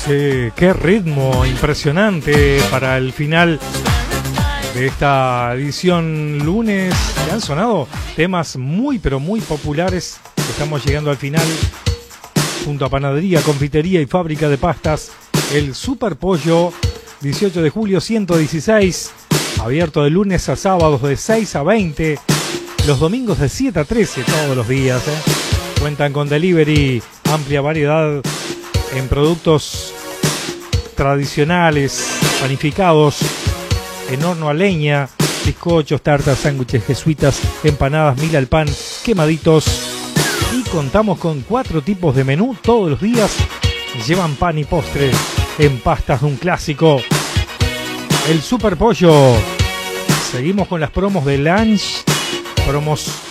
Che, qué ritmo impresionante para el final de esta edición lunes. Que han sonado temas muy pero muy populares. Estamos llegando al final. Junto a Panadería, Confitería y Fábrica de Pastas, el Super Pollo, 18 de julio 116, abierto de lunes a sábados de 6 a 20, los domingos de 7 a 13, todos los días. Cuentan con delivery, amplia variedad en productos tradicionales, panificados, en horno a leña, bizcochos, tartas, sándwiches, jesuitas, empanadas, mil al pan, quemaditos. Y contamos con 4 tipos de menú todos los días. Llevan pan y postre en pastas de un clásico. El Super Pollo. Seguimos con las promos de lunch. Promos